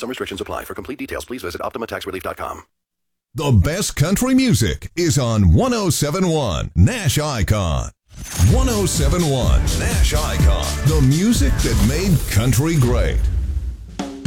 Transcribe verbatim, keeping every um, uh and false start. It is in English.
Some restrictions apply. For complete details, please visit Optima Tax Relief dot com. The best country music is on one oh seven point one Nash Icon. one oh seven point one Nash Icon. The music that made country great.